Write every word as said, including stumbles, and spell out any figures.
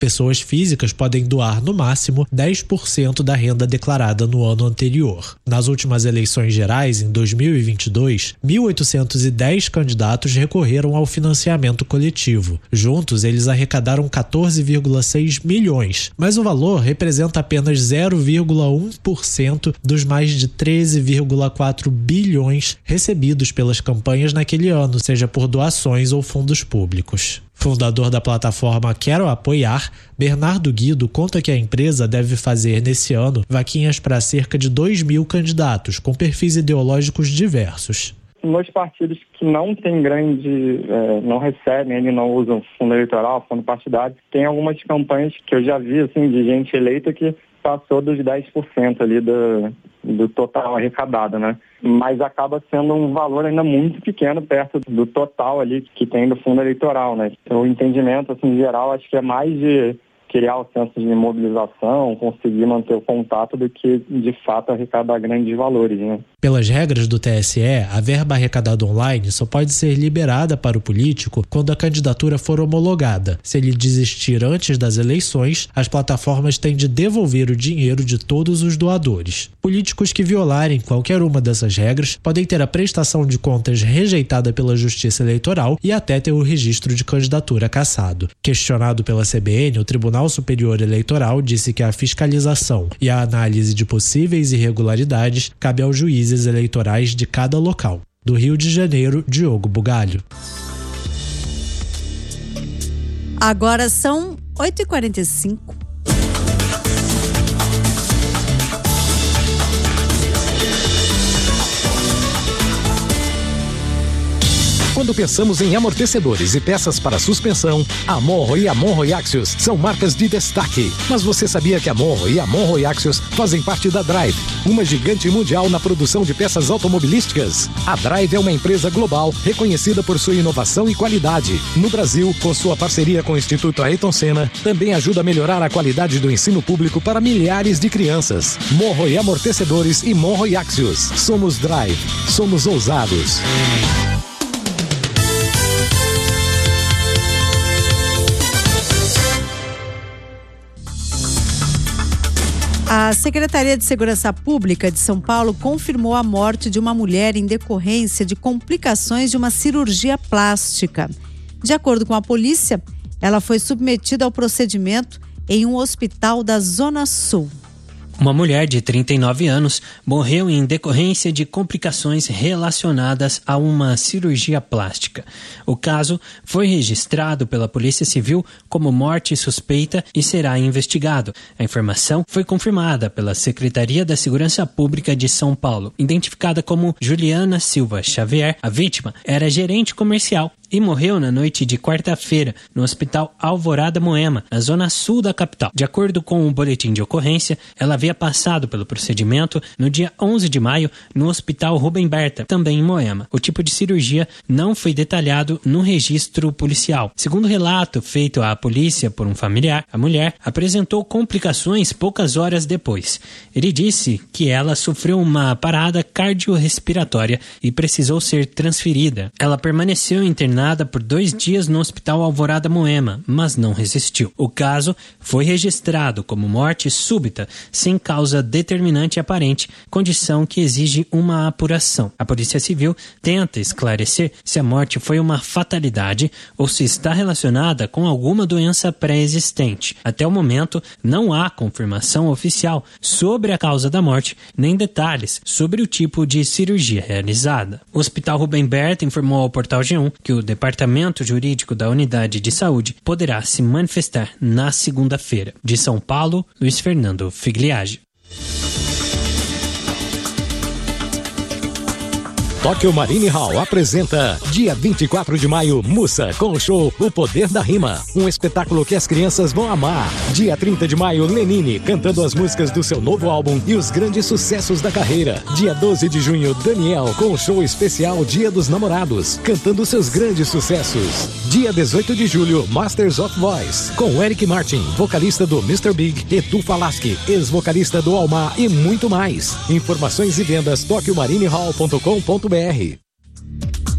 Pessoas físicas podem doar, no máximo, dez por cento da renda declarada no ano anterior. Nas últimas eleições gerais, em dois mil e vinte e dois, mil oitocentos e dez candidatos recorreram ao financiamento coletivo. Juntos, eles arrecadaram quatorze vírgula seis milhões, mas o valor representa apenas zero vírgula um por cento dos mais de treze vírgula quatro bilhões recebidos pelas campanhas naquele ano, seja por doações ou fundos públicos. Fundador da plataforma Quero Apoiar, Bernardo Guido conta que a empresa deve fazer nesse ano vaquinhas para cerca de dois mil candidatos, com perfis ideológicos diversos. Nos partidos que não têm grande, é, não recebem e não usam fundo eleitoral, fundo partidário, tem algumas campanhas que eu já vi assim, de gente eleita que passou dos dez por cento ali do, do total arrecadado, né? Mas acaba sendo um valor ainda muito pequeno perto do total ali que tem do fundo eleitoral, né? Então, o entendimento, assim, em geral, acho que é mais de criar o senso de mobilização, conseguir manter o contato do que, de fato, arrecadar grandes valores, né? Pelas regras do T S E, a verba arrecadada online só pode ser liberada para o político quando a candidatura for homologada. Se ele desistir antes das eleições, as plataformas têm de devolver o dinheiro de todos os doadores. Políticos que violarem qualquer uma dessas regras podem ter a prestação de contas rejeitada pela Justiça Eleitoral e até ter o registro de candidatura cassado. Questionado pela C B N, o Tribunal Superior Eleitoral disse que a fiscalização e a análise de possíveis irregularidades cabe aos juízes eleitorais de cada local. Do Rio de Janeiro, Diogo Bugalho. Agora são oito e quarenta e cinco. Quando pensamos em amortecedores e peças para suspensão, a Monro e a Monro Axios são marcas de destaque. Mas você sabia que a Monro e a Monro Axios fazem parte da Drive, uma gigante mundial na produção de peças automobilísticas? A Drive é uma empresa global reconhecida por sua inovação e qualidade. No Brasil, com sua parceria com o Instituto Ayrton Senna, também ajuda a melhorar a qualidade do ensino público para milhares de crianças. Monro e Amortecedores e Monro Axios. Somos Drive. Somos ousados. A Secretaria de Segurança Pública de São Paulo confirmou a morte de uma mulher em decorrência de complicações de uma cirurgia plástica. De acordo com a polícia, ela foi submetida ao procedimento em um hospital da Zona Sul. Uma mulher de trinta e nove anos morreu em decorrência de complicações relacionadas a uma cirurgia plástica. O caso foi registrado pela Polícia Civil como morte suspeita e será investigado. A informação foi confirmada pela Secretaria da Segurança Pública de São Paulo. Identificada como Juliana Silva Xavier, a vítima era gerente comercial e morreu na noite de quarta-feira no Hospital Alvorada Moema, na zona sul da capital. De acordo com o boletim de ocorrência, ela havia passado pelo procedimento no dia onze de maio no Hospital Rubem Berta, também em Moema. O tipo de cirurgia não foi detalhado no registro policial. Segundo o relato feito à polícia por um familiar, a mulher apresentou complicações poucas horas depois. Ele disse que ela sofreu uma parada cardiorrespiratória e precisou ser transferida. Ela permaneceu internada por dois dias no Hospital Alvorada Moema, mas não resistiu. O caso foi registrado como morte súbita, sem causa determinante aparente, condição que exige uma apuração. A Polícia Civil tenta esclarecer se a morte foi uma fatalidade ou se está relacionada com alguma doença pré-existente. Até o momento, não há confirmação oficial sobre a causa da morte, nem detalhes sobre o tipo de cirurgia realizada. O Hospital Rubem Berta informou ao Portal G um que o Departamento Jurídico da Unidade de Saúde poderá se manifestar na segunda-feira. De São Paulo, Luiz Fernando Figliage. Tóquio Marine Hall apresenta dia vinte e quatro de maio, Mussa, com o show O Poder da Rima, um espetáculo que as crianças vão amar. Dia trinta de maio, Lenine, cantando as músicas do seu novo álbum e os grandes sucessos da carreira. Dia doze de junho, Daniel, com o show especial Dia dos Namorados, cantando seus grandes sucessos. Dia dezoito de julho, Masters of Voice, com Eric Martin, vocalista do mister Big, Edu Falaschi, ex-vocalista do Almar e muito mais. Informações e vendas tóquio marine hall ponto com ponto br.